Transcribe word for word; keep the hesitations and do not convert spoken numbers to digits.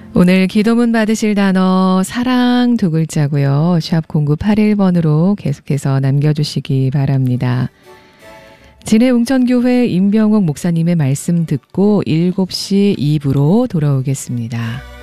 오늘 기도문 받으실 단어 사랑 두 글자고요. 샵 공구팔일 번으로 계속해서 남겨주시기 바랍니다. 진해웅천교회 임병옥 목사님의 말씀 듣고 일곱 시 이 부로 돌아오겠습니다.